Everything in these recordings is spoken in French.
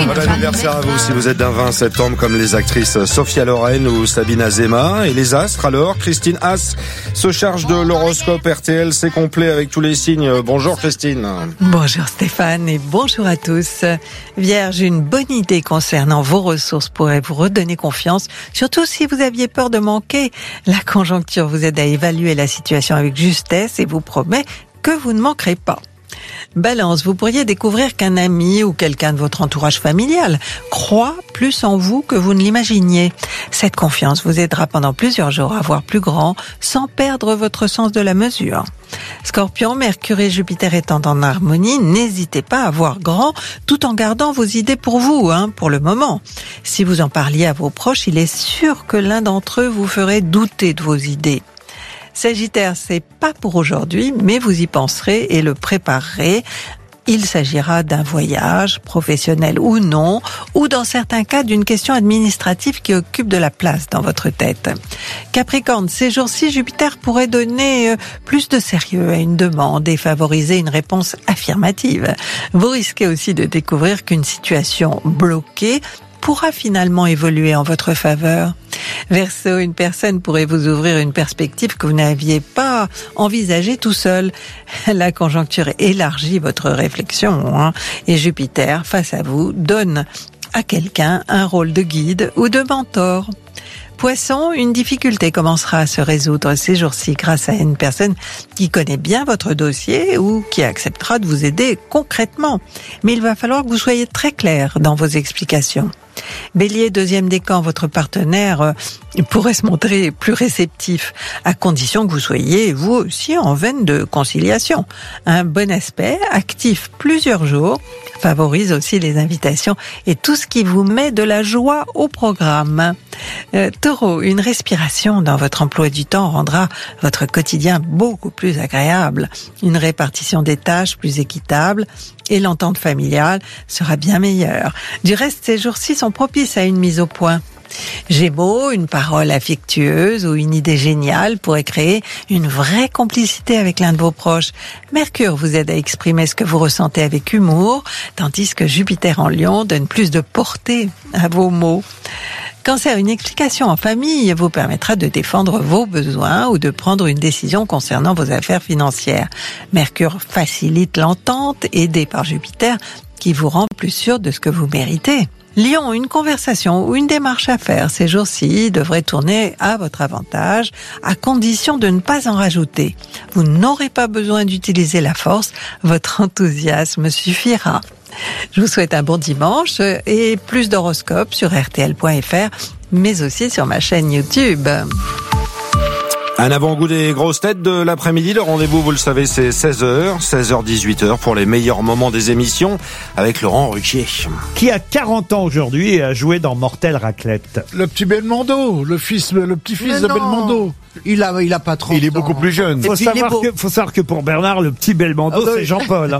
Bon anniversaire à vous si vous êtes d'un 20 septembre comme les actrices Sophia Loren ou Sabine Azema. Et les astres alors, Christine Haas se charge de l'horoscope RTL, c'est complet avec tous les signes. Bonjour Christine. Bonjour Stéphane et bonjour à tous. Vierge, une bonne idée concernant vos ressources pourrait vous redonner confiance, surtout si vous aviez peur de manquer. La conjoncture vous aide à évaluer la situation avec justesse et vous promet que vous ne manquerez pas. Balance, vous pourriez découvrir qu'un ami ou quelqu'un de votre entourage familial croit plus en vous que vous ne l'imaginiez. Cette confiance vous aidera pendant plusieurs jours à voir plus grand sans perdre votre sens de la mesure. Scorpion, Mercure et Jupiter étant en harmonie, n'hésitez pas à voir grand tout en gardant vos idées pour vous, pour le moment. Si vous en parliez à vos proches, il est sûr que l'un d'entre eux vous ferait douter de vos idées. Sagittaire, c'est pas pour aujourd'hui, mais vous y penserez et le préparerez. Il s'agira d'un voyage, professionnel ou non, ou dans certains cas d'une question administrative qui occupe de la place dans votre tête. Capricorne, ces jours-ci, Jupiter pourrait donner plus de sérieux à une demande et favoriser une réponse affirmative. Vous risquez aussi de découvrir qu'une situation bloquée pourra finalement évoluer en votre faveur. Verseau, une personne pourrait vous ouvrir une perspective que vous n'aviez pas envisagée tout seul. La conjoncture élargit votre réflexion, et Jupiter, face à vous, donne à quelqu'un un rôle de guide ou de mentor. Poisson, une difficulté commencera à se résoudre ces jours-ci grâce à une personne qui connaît bien votre dossier ou qui acceptera de vous aider concrètement. Mais il va falloir que vous soyez très clair dans vos explications. Bélier, deuxième décan, votre partenaire pourrait se montrer plus réceptif, à condition que vous soyez, vous aussi, en veine de conciliation. Un bon aspect, actif plusieurs jours, favorise aussi les invitations et tout ce qui vous met de la joie au programme. Taureau, une respiration dans votre emploi du temps rendra votre quotidien beaucoup plus agréable. Une répartition des tâches plus équitable et l'entente familiale sera bien meilleure. Du reste, ces jours-ci sont propices à une mise au point. Gémeaux, une parole affectueuse ou une idée géniale pourrait créer une vraie complicité avec l'un de vos proches. Mercure vous aide à exprimer ce que vous ressentez avec humour, tandis que Jupiter en Lion donne plus de portée à vos mots. Cancer, une explication en famille vous permettra de défendre vos besoins ou de prendre une décision concernant vos affaires financières. Mercure facilite l'entente, aidé par Jupiter, qui vous rend plus sûr de ce que vous méritez. Lion, une conversation ou une démarche à faire ces jours-ci devrait tourner à votre avantage, à condition de ne pas en rajouter. Vous n'aurez pas besoin d'utiliser la force, votre enthousiasme suffira. Je vous souhaite un bon dimanche et plus d'horoscopes sur rtl.fr, mais aussi sur ma chaîne YouTube. Un avant-goût des grosses têtes de l'après-midi. Le rendez-vous, vous le savez, c'est 16h, 18h pour les meilleurs moments des émissions avec Laurent Ruquier. Qui a 40 ans aujourd'hui et a joué dans Mortel Raclette. Le petit Belmondo, le petit-fils de Belmondo. Il a pas 30 ans. Il est beaucoup plus jeune. Faut savoir que pour Bernard, le petit Belmondo, c'est Jean-Paul.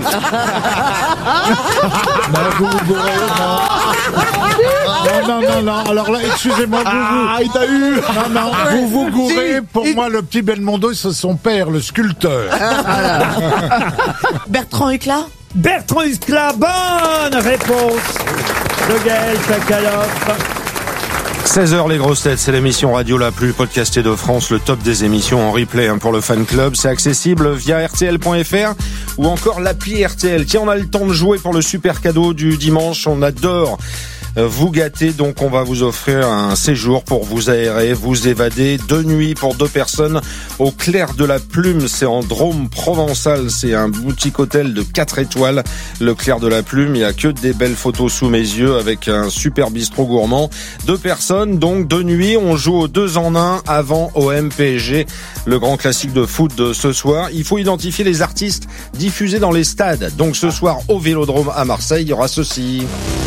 Non. Alors là, excusez-moi, vous vous gourez. Pour moi, le petit Belmondo, c'est son père, le sculpteur. Bertrand Huclat. Bertrand Huclat, bonne réponse de Gaël Sakaloff. 16h les grosses têtes, c'est l'émission radio la plus podcastée de France, le top des émissions en replay pour le fan club. C'est accessible via rtl.fr ou encore l'appli RTL. Tiens, on a le temps de jouer pour le super cadeau du dimanche. On adore vous gâter, donc on va vous offrir un séjour pour vous aérer, vous évader, 2 nuits pour 2 personnes au Clair de la Plume. C'est en Drôme provençal, c'est un boutique hôtel de 4 étoiles, le Clair de la Plume. Il y a que des belles photos sous mes yeux avec un super bistrot gourmand. 2 personnes, donc 2 nuits. On joue au 2 en 1 avant OM PSG, le grand classique de foot de ce soir. Il faut identifier les artistes diffusés dans les stades. Donc ce soir au Vélodrome à Marseille, il y aura ceci.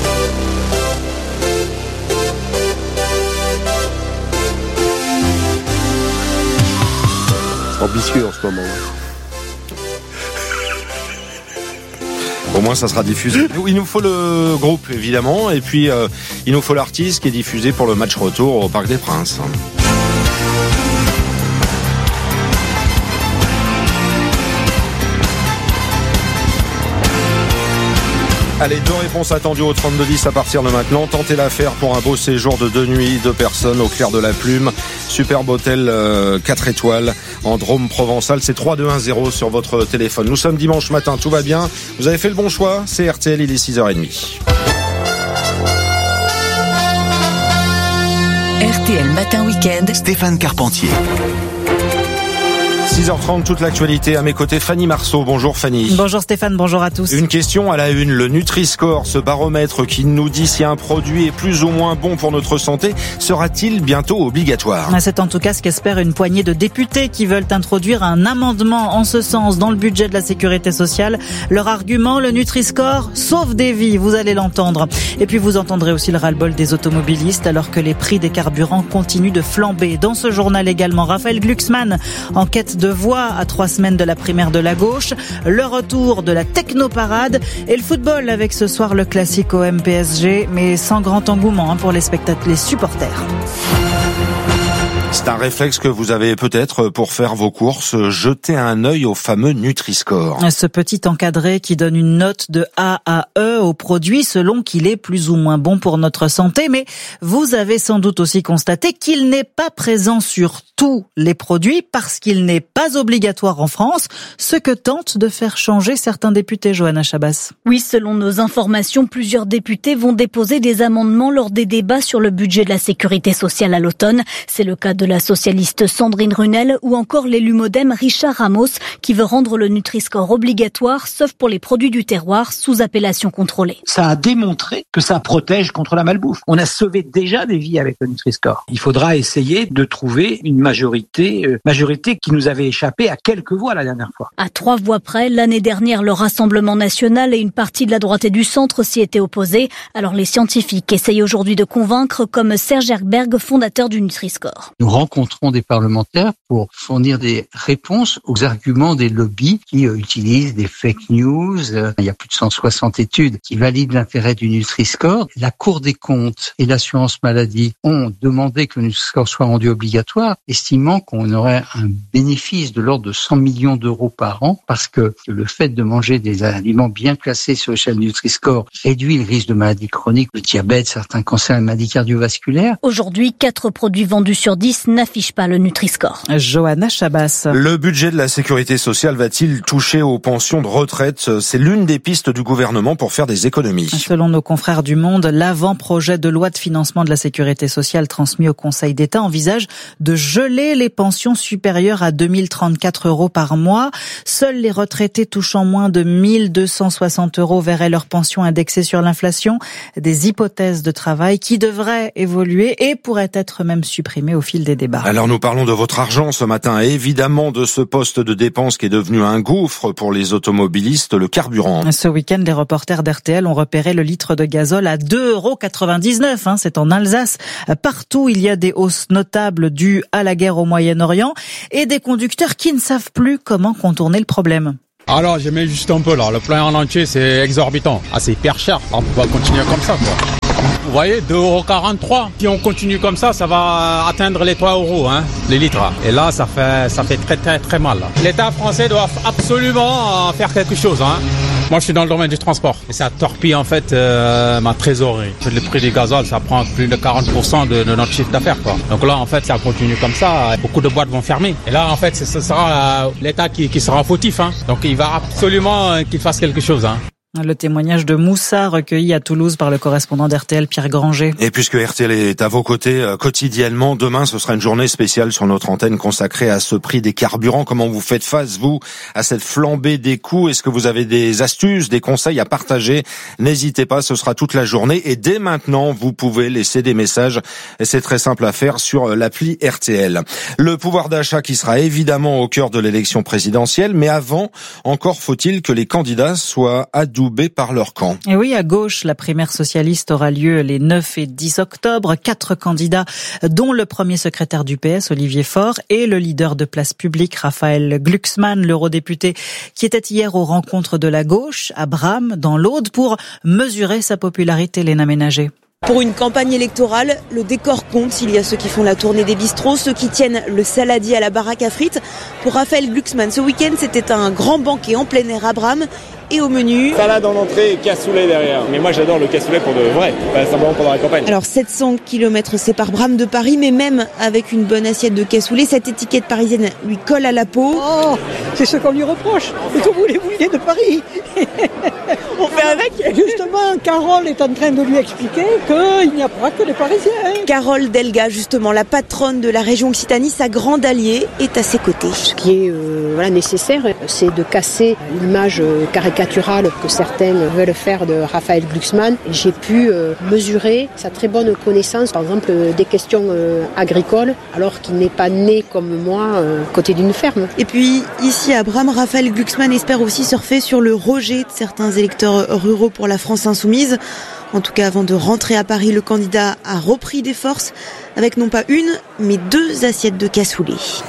Ambitieux en ce moment. Au moins ça sera diffusé. Il nous faut le groupe évidemment et puis il nous faut l'artiste qui est diffusé pour le match retour au Parc des Princes. Allez, 2 réponses attendues au 3210 à partir de maintenant. Tentez l'affaire pour un beau séjour de 2 nuits, 2 personnes au clair de la Plume. Superbe hôtel 4 étoiles en Drôme provençal. C'est 3210 sur votre téléphone. Nous sommes dimanche matin, tout va bien. Vous avez fait le bon choix, c'est RTL, il est 6h30. RTL Matin Week-end, Stéphane Carpentier. 6h30, toute l'actualité. À mes côtés, Fanny Marceau. Bonjour Fanny. Bonjour Stéphane, bonjour à tous. Une question à la une. Le Nutri-Score, ce baromètre qui nous dit si un produit est plus ou moins bon pour notre santé, sera-t-il bientôt obligatoire ? C'est en tout cas ce qu'espère une poignée de députés qui veulent introduire un amendement en ce sens dans le budget de la sécurité sociale. Leur argument, le Nutri-Score sauve des vies, vous allez l'entendre. Et puis vous entendrez aussi le ras-le-bol des automobilistes alors que les prix des carburants continuent de flamber. Dans ce journal également, Raphaël Glucksmann, en quête de voix à 3 semaines de la primaire de la gauche, le retour de la technoparade et le football avec ce soir le classique OM-PSG, mais sans grand engouement pour les spectateurs, les supporters. C'est un réflexe que vous avez peut-être pour faire vos courses, jeter un œil au fameux Nutri-Score. Ce petit encadré qui donne une note de A à E au produit selon qu'il est plus ou moins bon pour notre santé. Mais vous avez sans doute aussi constaté qu'il n'est pas présent sur tous les produits parce qu'il n'est pas obligatoire en France, ce que tentent de faire changer certains députés, Johanna Chabas. Oui, selon nos informations, plusieurs députés vont déposer des amendements lors des débats sur le budget de la sécurité sociale à l'automne. C'est le cas de la socialiste Sandrine Runel ou encore l'élu MoDem Richard Ramos qui veut rendre le Nutri-Score obligatoire sauf pour les produits du terroir sous appellation contrôlée. Ça a démontré que ça protège contre la malbouffe. On a sauvé déjà des vies avec le Nutri-Score. Il faudra essayer de trouver une majorité qui nous avait échappé à quelques voix la dernière fois. À 3 voix près, l'année dernière, le Rassemblement national et une partie de la droite et du centre s'y étaient opposés. Alors les scientifiques essayent aujourd'hui de convaincre, comme Serge Herberg, fondateur du Nutri-Score. Nous rencontrons des parlementaires pour fournir des réponses aux arguments des lobbies qui utilisent des fake news. Il y a plus de 160 études qui valident l'intérêt du Nutri-Score. La Cour des comptes et l'assurance maladie ont demandé que le Nutri-Score soit rendu obligatoire, estimant qu'on aurait un bénéfice de l'ordre de 100 millions d'euros par an parce que le fait de manger des aliments bien classés sur l'échelle Nutri-Score réduit le risque de maladies chroniques, le diabète, certains cancers et maladies cardiovasculaires. Aujourd'hui, 4 produits vendus sur 10 n'affichent pas le Nutri-Score. Johanna Chabas. Le budget de la sécurité sociale va-t-il toucher aux pensions de retraite ? C'est l'une des pistes du gouvernement pour faire des économies. Selon nos confrères du Monde, l'avant-projet de loi de financement de la sécurité sociale transmis au Conseil d'État envisage de geler les pensions supérieures à 2034 € par mois. Seuls les retraités touchant moins de 1260 € verraient leur pension indexée sur l'inflation. Des hypothèses de travail qui devraient évoluer et pourraient être même supprimées au fil des débats. Alors nous parlons de votre argent ce matin et évidemment de ce poste de dépense qui est devenu un gouffre pour les automobilistes, le carburant. Ce week-end, les reporters d'RTL ont repéré le litre de gazole à 2,99 €. C'est en Alsace. Partout, il y a des hausses notables dues à la guerre au Moyen-Orient et des conducteurs qui ne savent plus comment contourner le problème. Alors, j'ai mis juste un peu là. Le plein en entier, c'est exorbitant. Ah, c'est hyper cher. On va continuer comme ça, quoi. Vous voyez, 2,43 €. Si on continue comme ça, ça va atteindre les 3 €, les litres. Et là, ça fait très, très, très mal. L'État français doit absolument faire quelque chose, Moi, je suis dans le domaine du transport. Et ça torpille, en fait, ma trésorerie. Le prix du gazole, ça prend plus de 40% de notre chiffre d'affaires, quoi. Donc là, en fait, ça continue comme ça. Beaucoup de boîtes vont fermer. Et là, en fait, ce sera l'État qui sera fautif, Donc, il va absolument qu'il fasse quelque chose, Le témoignage de Moussa recueilli à Toulouse par le correspondant d'RTL Pierre Granger. Et puisque RTL est à vos côtés quotidiennement, demain ce sera une journée spéciale sur notre antenne consacrée à ce prix des carburants. Comment vous faites face, vous, à cette flambée des coûts ? Est-ce que vous avez des astuces, des conseils à partager ? N'hésitez pas, ce sera toute la journée. Et dès maintenant, vous pouvez laisser des messages. Et c'est très simple à faire sur l'appli RTL. Le pouvoir d'achat qui sera évidemment au cœur de l'élection présidentielle. Mais avant, encore faut-il que les candidats soient adoubés par leur camp. Et oui, à gauche, la primaire socialiste aura lieu les 9 et 10 octobre. 4 candidats, dont le premier secrétaire du PS, Olivier Faure, et le leader de Place Publique, Raphaël Glucksmann, l'eurodéputé, qui était hier aux rencontres de la gauche, à Bram, dans l'Aude, pour mesurer sa popularité, Léna Ménager. Pour une campagne électorale, le décor compte. Il y a ceux qui font la tournée des bistrots, ceux qui tiennent le saladier à la baraque à frites. Pour Raphaël Glucksmann, ce week-end, c'était un grand banquet en plein air à Bram. et au menu. Salade en entrée et cassoulet derrière. Mais moi j'adore le cassoulet pour de vrai, pas simplement pendant la campagne. Alors 700 km séparent Bram de Paris, mais même avec une bonne assiette de cassoulet, cette étiquette parisienne lui colle à la peau. Oh, c'est ce qu'on lui reproche. Mais que voulez-vous, il est de Paris. On fait avec. Justement, Carole est en train de lui expliquer qu'il n'y a pas que les Parisiens. Carole Delga, justement, la patronne de la région Occitanie, sa grande alliée, est à ses côtés. Ce qui est nécessaire, c'est de casser l'image caricaturale que certains veulent faire de Raphaël Glucksmann. J'ai pu mesurer sa très bonne connaissance, par exemple, des questions agricoles, alors qu'il n'est pas né comme moi, côté d'une ferme. Et puis, ici à Bram, Raphaël Glucksmann espère aussi surfer sur le rejet de certains électeurs ruraux pour la France insoumise. En tout cas, avant de rentrer à Paris, le candidat a repris des forces avec non pas une, mais 2 assiettes de cassoulet.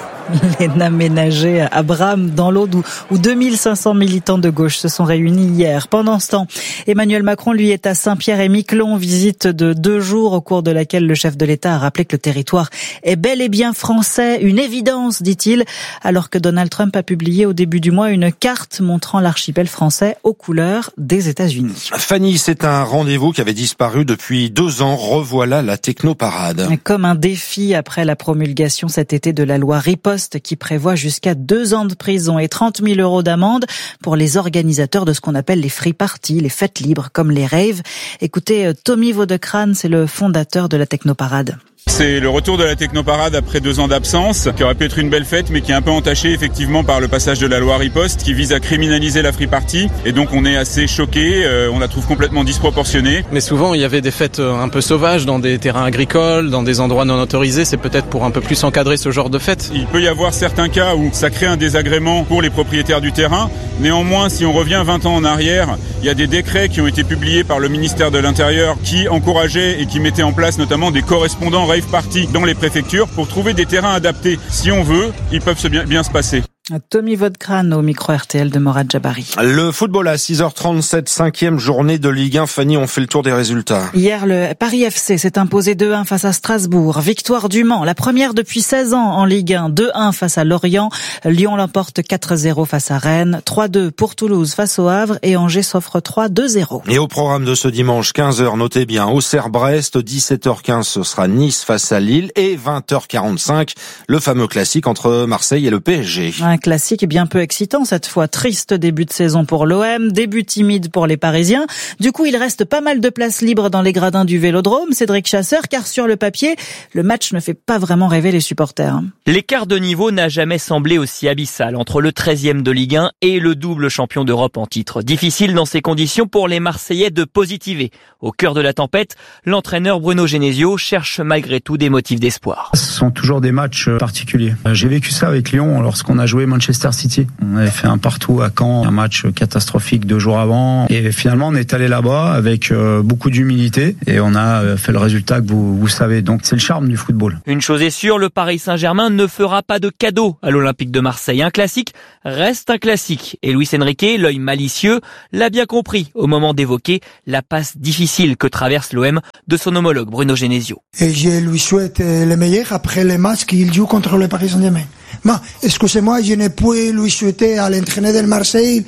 Léna Ménager à Bram, dans l'Aude, où 2500 militants de gauche se sont réunis hier. Pendant ce temps, Emmanuel Macron, lui, est à Saint-Pierre-et-Miquelon, visite de 2 jours au cours de laquelle le chef de l'État a rappelé que le territoire est bel et bien français. Une évidence, dit-il, alors que Donald Trump a publié au début du mois une carte montrant l'archipel français aux couleurs des États-Unis. Fanny, c'est un rendez-vous qui avait disparu depuis 2 ans. Revoilà la technoparade. Comme un défi après la promulgation cet été de la loi Riposte, qui prévoit jusqu'à 2 ans de prison et 30 000 € d'amende pour les organisateurs de ce qu'on appelle les free parties, les fêtes libres comme les raves. Écoutez, Tommy Vaudecrane, c'est le fondateur de la technoparade. C'est le retour de la technoparade après 2 ans d'absence, qui aurait pu être une belle fête, mais qui est un peu entachée effectivement par le passage de la loi Riposte, qui vise à criminaliser la free party. Et donc on est assez choqués, on la trouve complètement disproportionnée. Mais souvent il y avait des fêtes un peu sauvages dans des terrains agricoles, dans des endroits non autorisés. C'est peut-être pour un peu plus encadrer ce genre de fêtes. Il peut y avoir certains cas où ça crée un désagrément pour les propriétaires du terrain. Néanmoins, si on revient 20 ans en arrière, il y a des décrets qui ont été publiés par le ministère de l'Intérieur qui encourageaient et qui mettaient en place notamment des correspondants rave party dans les préfectures pour trouver des terrains adaptés. Si on veut, ils peuvent bien se passer. Tommy Vaudecrane au micro RTL de Morad Jabari. Le football à 6h37, 5e journée de Ligue 1. Fanny, on fait le tour des résultats. Hier, le Paris FC s'est imposé 2-1 face à Strasbourg. Victoire du Mans, la première depuis 16 ans en Ligue 1. 2-1 face à Lorient. Lyon l'emporte 4-0 face à Rennes. 3-2 pour Toulouse face au Havre. Et Angers s'offre 3-2-0. Et au programme de ce dimanche, 15h, notez bien, Auxerre-Brest, 17h15, ce sera Nice face à Lille. Et 20h45, le fameux classique entre Marseille et le PSG. Un classique bien peu excitant cette fois. Triste début de saison pour l'OM, début timide pour les Parisiens. Du coup, il reste pas mal de places libres dans les gradins du Vélodrome, Cédric Chasseur, car sur le papier, le match ne fait pas vraiment rêver les supporters. L'écart de niveau n'a jamais semblé aussi abyssal entre le 13e de Ligue 1 et le double champion d'Europe en titre. Difficile dans ces conditions pour les Marseillais de positiver. Au cœur de la tempête, l'entraîneur Bruno Genesio cherche malgré tout des motifs d'espoir. Ce sont toujours des matchs particuliers. J'ai vécu ça avec Lyon lorsqu'on a joué Manchester City. On avait fait un partout à Caen, un match catastrophique 2 jours avant. Et finalement, on est allé là-bas avec beaucoup d'humilité et on a fait le résultat que vous savez. Donc, c'est le charme du football. Une chose est sûre, le Paris Saint-Germain ne fera pas de cadeau à l'Olympique de Marseille. Un classique reste un classique. Et Luis Enrique, l'œil malicieux, l'a bien compris au moment d'évoquer la passe difficile que traverse l'OM de son homologue Bruno Genesio. Et je lui souhaite le meilleur après les matchs qu'il joue contre le Paris Saint-Germain. Mais, excusez-moi, je ne peux lui souhaiter à l'entraîneur de Marseille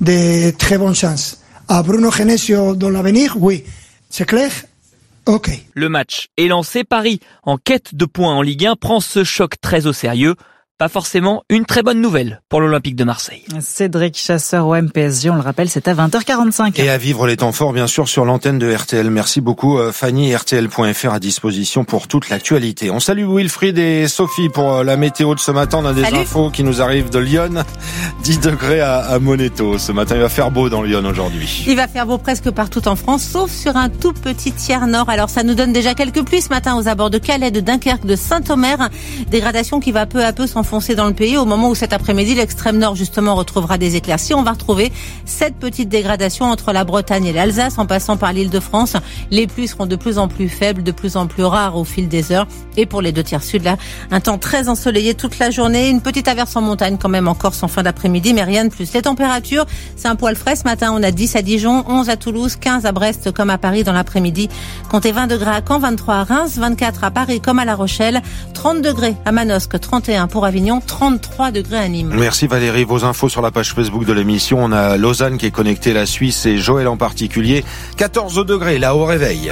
de très bonnes chances. À Bruno Genesio dans l'avenir, oui. C'est clair? Ok. Le match est lancé. Paris, en quête de points en Ligue 1, prend ce choc très au sérieux. Pas forcément une très bonne nouvelle pour l'Olympique de Marseille. Cédric Chasseur, OM PSG, on le rappelle, c'est à 20h45. Et à vivre les temps forts, bien sûr, sur l'antenne de RTL. Merci beaucoup, Fanny. RTL.fr à disposition pour toute l'actualité. On salue Wilfried et Sophie pour la météo de ce matin. On a des infos qui nous arrivent de Lyon. 10 degrés à Moneto. Ce matin, il va faire beau dans Lyon aujourd'hui. Il va faire beau presque partout en France, sauf sur un tout petit tiers nord. Alors, ça nous donne déjà quelques pluies ce matin aux abords de Calais, de Dunkerque, de Saint-Omer. Dégradation qui va peu à peu s'enfoncer dans le pays au moment où cet après-midi l'extrême nord justement retrouvera des éclaircies. On va retrouver cette petite dégradation entre la Bretagne et l'Alsace en passant par l'Île-de-France. Les pluies seront de plus en plus faibles, de plus en plus rares au fil des heures. Et pour les 2 tiers sud, là, un temps très ensoleillé toute la journée. Une petite averse en montagne quand même en Corse en fin d'après-midi, mais rien de plus. Les températures, c'est un poil frais ce matin. On a 10 à Dijon, 11 à Toulouse, 15 à Brest comme à Paris dans l'après-midi. Comptez 20 degrés à Caen, 23 à Reims, 24 à Paris comme à La Rochelle, 30 degrés à Manosque, 31 pour Avignon. Avignon, 33 degrés à Nîmes. Merci Valérie. Vos infos sur la page Facebook de l'émission. On a Lausanne qui est connectée, la Suisse et Joël en particulier. 14 degrés là au réveil.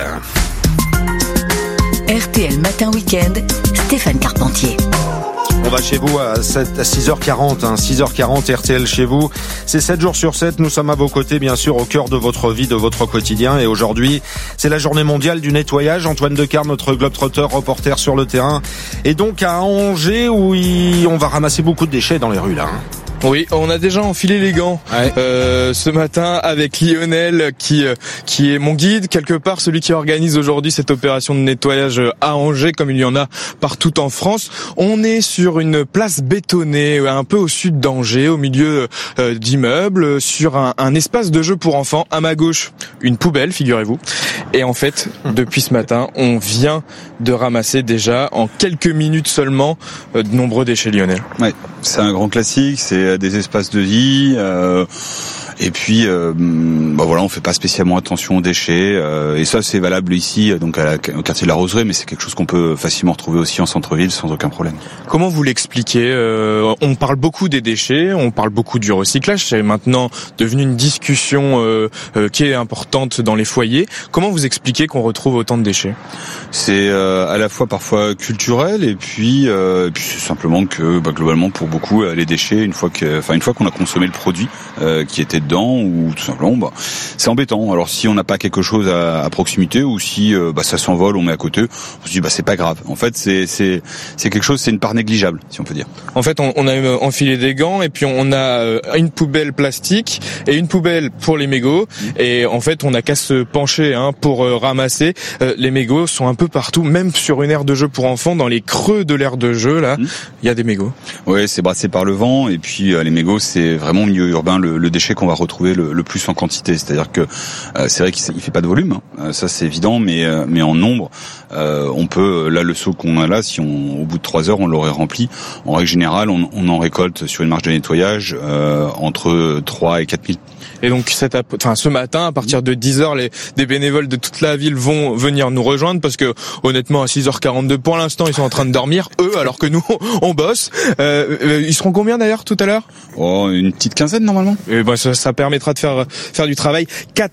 RTL Matin Week-end, Stéphane Carpentier. On va chez vous à 6h40, 6h40 RTL chez vous. C'est 7 jours sur 7, nous sommes à vos côtés bien sûr, au cœur de votre vie, de votre quotidien. Et aujourd'hui, c'est la journée mondiale du nettoyage. Antoine Decarne, notre globetrotter, reporter sur le terrain. Et donc à Angers où on va ramasser beaucoup de déchets dans les rues là. Oui, on a déjà enfilé les gants ce matin avec Lionel qui est mon guide, quelque part celui qui organise aujourd'hui cette opération de nettoyage à Angers comme il y en a partout en France. On est sur une place bétonnée un peu au sud d'Angers, au milieu d'immeubles, sur un espace de jeu pour enfants. À ma gauche, une poubelle, figurez-vous. Et en fait, depuis ce matin, on vient de ramasser déjà en quelques minutes seulement de nombreux déchets, Lionel. Ouais, c'est un grand classique, c'est des espaces de vie. Et puis, voilà, on fait pas spécialement attention aux déchets. Et ça, c'est valable ici, donc au quartier de la Roseraie, mais c'est quelque chose qu'on peut facilement retrouver aussi en centre-ville sans aucun problème. Comment vous l'expliquez ? On parle beaucoup des déchets, on parle beaucoup du recyclage. C'est maintenant devenu une discussion qui est importante dans les foyers. Comment vous expliquez qu'on retrouve autant de déchets ? C'est à la fois parfois culturel et puis c'est simplement que globalement pour beaucoup les déchets une fois qu'on a consommé le produit qui était dedans ou tout simplement c'est embêtant. Alors si on n'a pas quelque chose à proximité ou si ça s'envole, on met à côté, on se dit c'est pas grave. En fait c'est quelque chose, c'est une part négligeable si on peut dire. En fait on a enfilé des gants et puis on a une poubelle plastique et une poubelle pour les mégots et en fait on n'a qu'à se pencher pour ramasser. Les mégots sont un peu partout, même sur une aire de jeu pour enfants, dans les creux de l'aire de jeu là, il y a des mégots. Ouais, c'est brassé par le vent et puis les mégots c'est vraiment au milieu urbain le déchet qu'on va retrouver le plus en quantité. C'est-à-dire que c'est vrai qu'il fait pas de volume, ça c'est évident, mais en nombre, on peut le seau qu'on a là, si au bout de 3 heures on l'aurait rempli, en règle générale on en récolte sur une marge de nettoyage entre 3 et 4 000. Et donc ce matin, à partir de 10h, des bénévoles de toute la ville vont venir nous rejoindre parce que honnêtement à 6h42 pour l'instant ils sont en train de dormir eux alors que nous on bosse. Ils seront combien d'ailleurs tout à l'heure ? Une petite quinzaine normalement. Et ça permettra de faire du travail.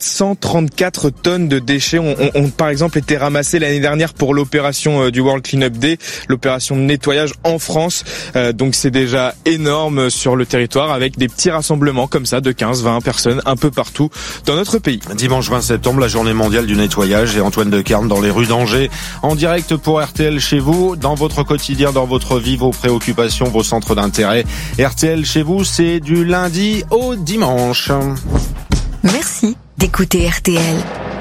434 tonnes de déchets ont par exemple été ramassés l'année dernière pour l'opération du World Cleanup Day, l'opération de nettoyage en France. Donc c'est déjà énorme sur le territoire avec des petits rassemblements comme ça de 15-20 personnes un peu partout dans notre pays. Dimanche 20 septembre, la journée mondiale du nettoyage et Antoine Decarne dans les rues d'Angers, en direct pour RTL chez vous, dans votre quotidien, dans votre vie, vos préoccupations, vos centres d'intérêt. RTL chez vous, c'est du lundi au dimanche. Merci d'écouter RTL.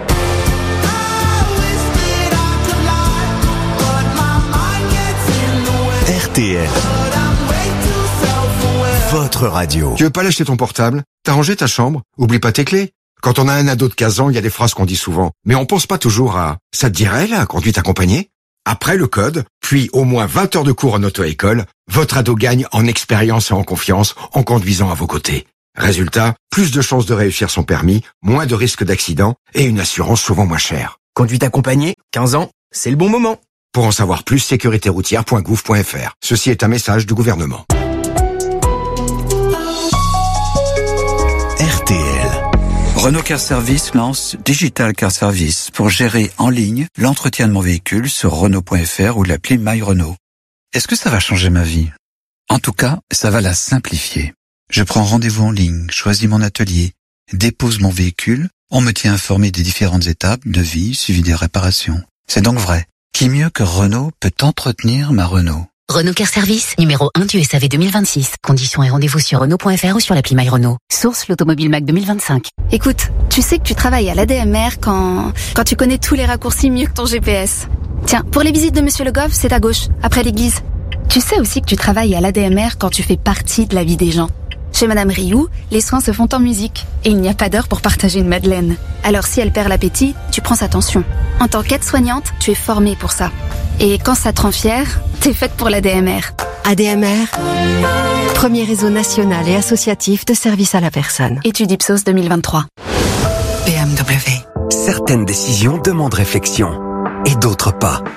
RTL. Votre radio. Tu veux pas lâcher ton portable ? T'as rangé ta chambre ? Oublie pas tes clés. Quand on a un ado de 15 ans, il y a des phrases qu'on dit souvent. Mais on pense pas toujours à « ça te dirait la conduite accompagnée ?» Après le code, puis au moins 20 heures de cours en auto-école, votre ado gagne en expérience et en confiance en conduisant à vos côtés. Résultat, plus de chances de réussir son permis, moins de risques d'accident et une assurance souvent moins chère. Conduite accompagnée, 15 ans, c'est le bon moment. Pour en savoir plus, sécuritéroutière.gouv.fr. Ceci est un message du gouvernement. RTL. Renault Car Service lance Digital Car Service pour gérer en ligne l'entretien de mon véhicule sur Renault.fr ou l'appli My Renault. Est-ce que ça va changer ma vie ? En tout cas, ça va la simplifier. Je prends rendez-vous en ligne, choisis mon atelier, dépose mon véhicule, on me tient informé des différentes étapes de vie suivi des réparations. C'est donc vrai. Qui mieux que Renault peut entretenir ma Renault ? Renault Car Service, numéro 1 du SAV 2026. Conditions et rendez-vous sur Renault.fr ou sur l'appli My Renault. Source l'Automobile Mac 2025. Écoute, tu sais que tu travailles à l'ADMR quand tu connais tous les raccourcis mieux que ton GPS. Tiens, pour les visites de Monsieur Le Goff, c'est à gauche, après l'église. Tu sais aussi que tu travailles à l'ADMR quand tu fais partie de la vie des gens. Chez Madame Rioux, les soins se font en musique et il n'y a pas d'heure pour partager une madeleine. Alors si elle perd l'appétit, tu prends sa tension. En tant qu'aide-soignante, tu es formée pour ça. Et quand ça te rend fière, t'es faite pour l'ADMR. ADMR, premier réseau national et associatif de services à la personne. Étude Ipsos 2023. BMW. Certaines décisions demandent réflexion et d'autres pas.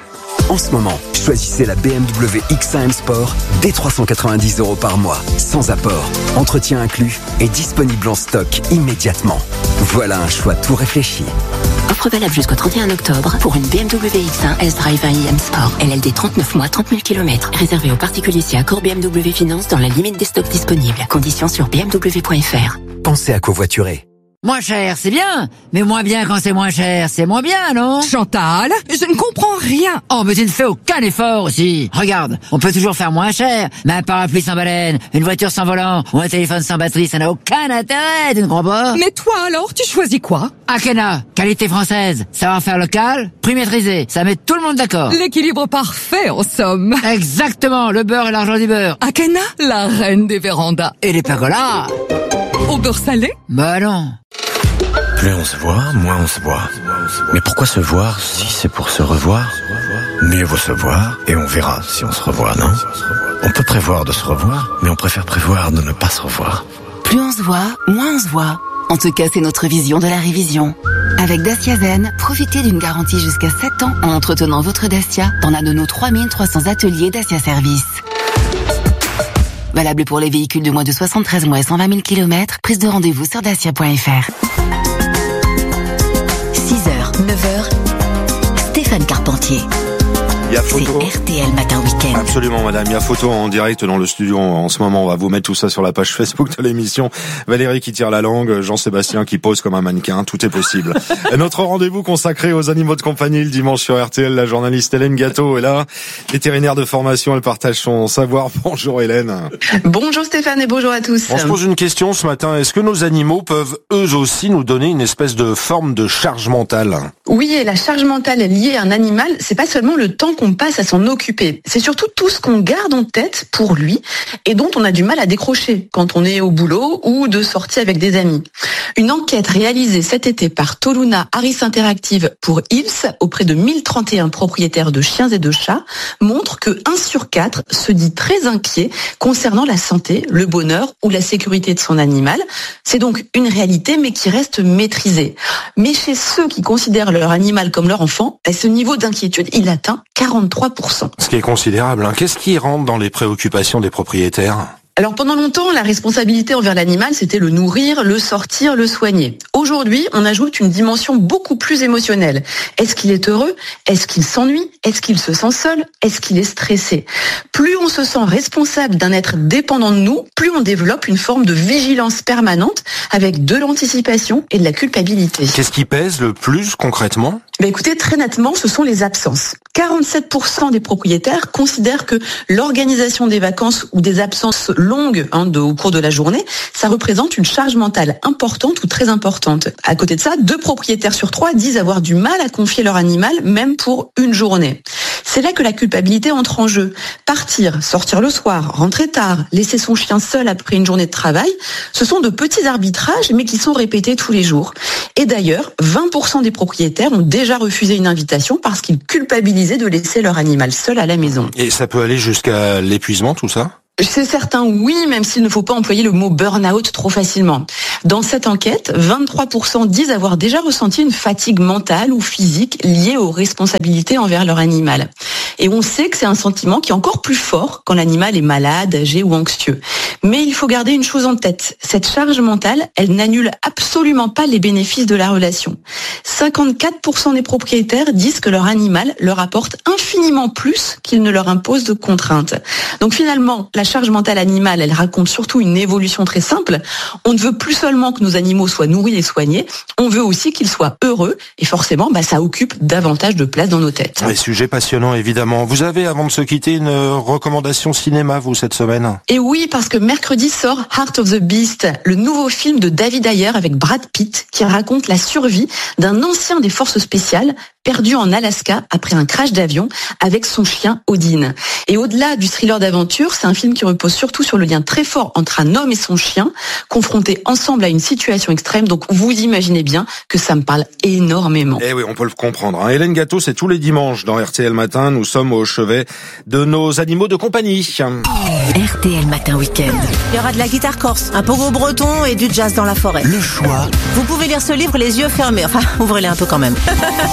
En ce moment, choisissez la BMW X1 M Sport dès 390 € par mois, sans apport, entretien inclus et disponible en stock immédiatement. Voilà un choix tout réfléchi. Offre valable jusqu'au 31 octobre pour une BMW X1 S-Drive 1 iM Sport. LLD 39 mois, 30 000 km. Réservé aux particuliers si accord BMW Finance dans la limite des stocks disponibles. Conditions sur bmw.fr. Pensez à covoiturer. Moins cher, c'est bien, mais moins bien quand c'est moins cher, c'est moins bien, non? Chantal, je ne comprends rien. Oh, mais tu ne fais aucun effort aussi. Regarde, on peut toujours faire moins cher, mais un parapluie sans baleine, une voiture sans volant ou un téléphone sans batterie, ça n'a aucun intérêt, tu ne crois pas? Mais toi alors, tu choisis quoi? Akena, qualité française, savoir-faire local, prix maîtrisé, ça met tout le monde d'accord. L'équilibre parfait en somme. Exactement, le beurre et l'argent du beurre. Akena, la reine des vérandas. Et les pergolas. Au beurre salé? Bah non. Plus on se voit, moins on se voit. Mais pourquoi se voir si c'est pour se revoir? Mieux vaut se voir et on verra si on se revoit, non? On peut prévoir de se revoir, mais on préfère prévoir de ne pas se revoir. Plus on se voit, moins on se voit. En tout cas, c'est notre vision de la révision. Avec Dacia Zen, profitez d'une garantie jusqu'à 7 ans en entretenant votre Dacia dans l'un de nos 3300 ateliers Dacia Service. Valable pour les véhicules de moins de 73 mois et 120 000 km. Prise de rendez-vous sur dacia.fr. 6h, 9h, Stéphane Carpentier. Il y a photo. C'est RTL Matin Week-end. Absolument, madame. Il y a photo en direct dans le studio en ce moment. On va vous mettre tout ça sur la page Facebook de l'émission. Valérie qui tire la langue, Jean-Sébastien qui pose comme un mannequin. Tout est possible. Notre rendez-vous consacré aux animaux de compagnie le dimanche sur RTL. La journaliste Hélène Gâteau est là. Vétérinaire de formation, elle partage son savoir. Bonjour Hélène. Bonjour Stéphane et bonjour à tous. On se pose une question ce matin. Est-ce que nos animaux peuvent eux aussi nous donner une espèce de forme de charge mentale? Oui, et la charge mentale liée à un animal, c'est pas seulement le temps qu'on passe à s'en occuper. C'est surtout tout ce qu'on garde en tête pour lui et dont on a du mal à décrocher quand on est au boulot ou de sortie avec des amis. Une enquête réalisée cet été par Toluna Harris Interactive pour ILS auprès de 1031 propriétaires de chiens et de chats montre que 1 sur 4 se dit très inquiet concernant la santé, le bonheur ou la sécurité de son animal. C'est donc une réalité mais qui reste maîtrisée. Mais chez ceux qui considèrent leur animal comme leur enfant, ce niveau d'inquiétude, il atteint 43%. Ce qui est considérable. Qu'est-ce qui rentre dans les préoccupations des propriétaires? Alors pendant longtemps, la responsabilité envers l'animal, c'était le nourrir, le sortir, le soigner. Aujourd'hui, on ajoute une dimension beaucoup plus émotionnelle. Est-ce qu'il est heureux? Est-ce qu'il s'ennuie? Est-ce qu'il se sent seul? Est-ce qu'il est stressé? Plus on se sent responsable d'un être dépendant de nous, plus on développe une forme de vigilance permanente avec de l'anticipation et de la culpabilité. Qu'est-ce qui pèse le plus concrètement? Écoutez, très nettement, ce sont les absences. 47% des propriétaires considèrent que l'organisation des vacances ou des absences longues au cours de la journée, ça représente une charge mentale importante ou très importante. À côté de ça, 2 propriétaires sur 3 disent avoir du mal à confier leur animal, même pour une journée. C'est là que la culpabilité entre en jeu. Partir, sortir le soir, rentrer tard, laisser son chien seul après une journée de travail, ce sont de petits arbitrages, mais qui sont répétés tous les jours. Et d'ailleurs, 20% des propriétaires ont déjà refusé une invitation parce qu'ils culpabilisaient de laisser leur animal seul à la maison. Et ça peut aller jusqu'à l'épuisement, tout ça? C'est certain, oui, même s'il ne faut pas employer le mot burn-out trop facilement. Dans cette enquête, 23% disent avoir déjà ressenti une fatigue mentale ou physique liée aux responsabilités envers leur animal. Et on sait que c'est un sentiment qui est encore plus fort quand l'animal est malade, âgé ou anxieux. Mais il faut garder une chose en tête. Cette charge mentale, elle n'annule absolument pas les bénéfices de la relation. 54% des propriétaires disent que leur animal leur apporte infiniment plus qu'il ne leur impose de contraintes. Donc finalement, la charge mentale animale, elle raconte surtout une évolution très simple. On ne veut plus seulement que nos animaux soient nourris et soignés, on veut aussi qu'ils soient heureux. Et forcément, ça occupe davantage de place dans nos têtes. Un sujet passionnant, évidemment. Vous avez, avant de se quitter, une recommandation cinéma, vous, cette semaine? Et oui, parce que mercredi sort Heart of the Beast, le nouveau film de David Ayer avec Brad Pitt, qui raconte la survie d'un ancien des forces spéciales perdu en Alaska après un crash d'avion avec son chien Odin. Et au-delà du thriller d'aventure, c'est un film qui repose surtout sur le lien très fort entre un homme et son chien, confrontés ensemble à une situation extrême. Donc vous imaginez bien que ça me parle énormément. Eh oui, on peut le comprendre. Hélène Gâteau, c'est tous les dimanches dans RTL Matin. Nous sommes au chevet de nos animaux de compagnie. RTL Matin Week-end. Il y aura de la guitare corse, un pogo breton et du jazz dans la forêt. Le choix. Vous pouvez lire ce livre les yeux fermés. Enfin, ouvrez-les un peu quand même.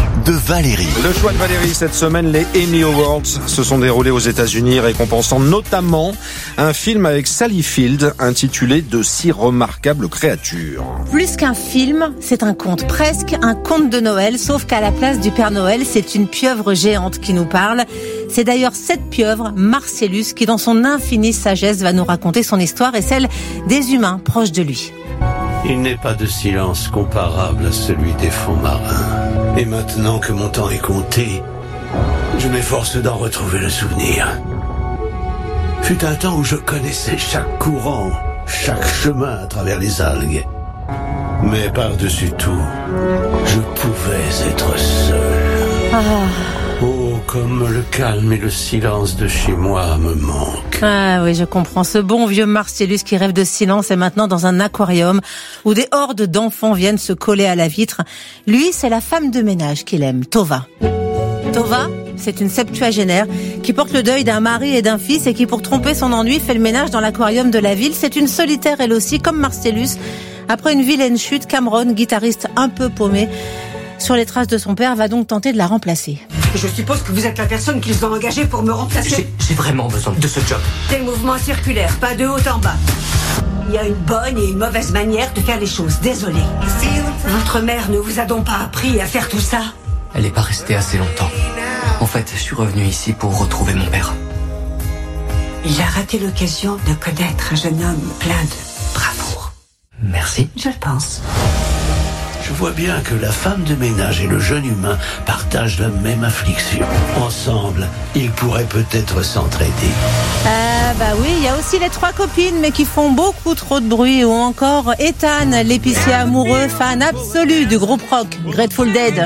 de Valérie. Le choix de Valérie cette semaine, les Emmy Awards se sont déroulés aux États-Unis, récompensant notamment un film avec Sally Field intitulé De si remarquables créatures. Plus qu'un film, c'est un conte, presque un conte de Noël, sauf qu'à la place du Père Noël, c'est une pieuvre géante qui nous parle. C'est d'ailleurs cette pieuvre, Marcellus, qui dans son infinie sagesse va nous raconter son histoire et celle des humains proches de lui. Il n'est pas de silence comparable à celui des fonds marins. Et maintenant que mon temps est compté, je m'efforce d'en retrouver le souvenir. Fut un temps où je connaissais chaque courant, chaque chemin à travers les algues. Mais par-dessus tout, je pouvais être seul. Oh, comme le calme et le silence de chez moi me manquent. Ah oui, je comprends. Ce bon vieux Marcellus qui rêve de silence est maintenant dans un aquarium où des hordes d'enfants viennent se coller à la vitre. Lui, c'est la femme de ménage qu'il aime, Tova. Tova, c'est une septuagénaire qui porte le deuil d'un mari et d'un fils et qui, pour tromper son ennui, fait le ménage dans l'aquarium de la ville. C'est une solitaire, elle aussi, comme Marcellus. Après une vilaine chute, Cameron, guitariste un peu paumé, sur les traces de son père, va donc tenter de la remplacer. Je suppose que vous êtes la personne qu'ils ont engagée pour me remplacer. J'ai vraiment besoin de ce job. Des mouvements circulaires, pas de haut en bas. Il y a une bonne et une mauvaise manière de faire les choses, désolé. Votre mère ne vous a donc pas appris à faire tout ça? Elle n'est pas restée assez longtemps. En fait, je suis revenu ici pour retrouver mon père. Il a raté l'occasion de connaître un jeune homme plein de bravoure. Merci. Je le pense. Je vois bien que la femme de ménage et le jeune humain partagent la même affliction. Ensemble, ils pourraient peut-être s'entraider. Ah bah oui, il y a aussi les trois copines mais qui font beaucoup trop de bruit, ou encore Ethan, l'épicier amoureux, fan absolu du groupe rock Grateful Dead.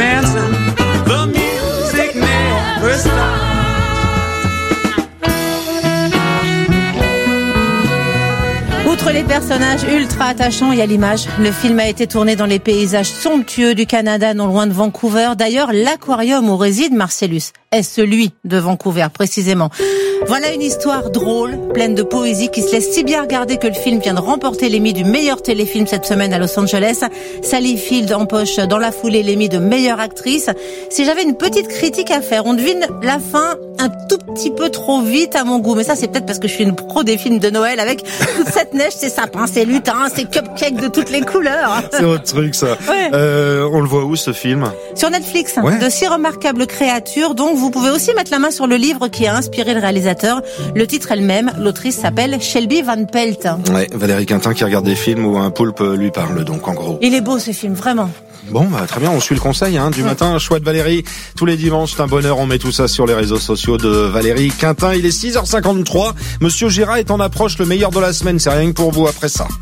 Outre les personnages ultra attachants, il y a l'image. Le film a été tourné dans les paysages somptueux du Canada, non loin de Vancouver. D'ailleurs, l'aquarium où réside Marcellus est celui de Vancouver, précisément. Voilà une histoire drôle, pleine de poésie, qui se laisse si bien regarder que le film vient de remporter l'Emmy du meilleur téléfilm cette semaine à Los Angeles. Sally Field empoche dans la foulée l'Emmy de meilleure actrice. Si j'avais une petite critique à faire, on devine la fin un tout petit peu trop vite à mon goût. Mais ça, c'est peut-être parce que je suis une pro des films de Noël avec toute cette neige, c'est sapin, c'est lutin, c'est cupcake de toutes les couleurs. C'est votre truc, ça. Ouais. On le voit où, ce film? Sur Netflix, ouais. De si remarquables créatures. Donc, vous pouvez aussi mettre la main sur le livre qui a inspiré le réalisateur. Le titre est le même. L'autrice s'appelle Shelby Van Pelt. Ouais, Valérie Quintin qui regarde des films où un poulpe lui parle, donc en gros. Il est beau, ce film, vraiment. Bon, bah, très bien, on suit le conseil, du matin. Choix de Valérie. Tous les dimanches, c'est un bonheur. On met tout ça sur les réseaux sociaux de Valérie Quintin. Il est 6h53. Monsieur Gira est en approche, le meilleur de la semaine. C'est rien que pour vous après ça.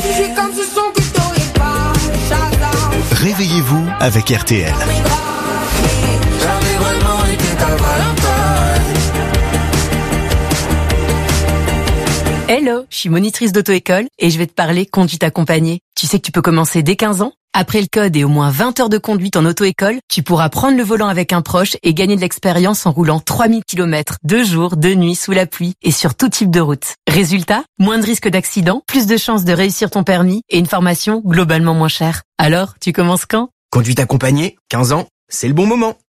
Réveillez-vous avec RTL. Hello, je suis monitrice d'auto-école et je vais te parler conduite accompagnée. Tu sais que tu peux commencer dès 15 ans. Après le code et au moins 20 heures de conduite en auto-école, tu pourras prendre le volant avec un proche et gagner de l'expérience en roulant 3000 km, 2 jours, 2 nuits, sous la pluie et sur tout type de route. Résultat, moins de risques d'accident, plus de chances de réussir ton permis et une formation globalement moins chère. Alors, tu commences quand ? Conduite accompagnée, 15 ans, c'est le bon moment.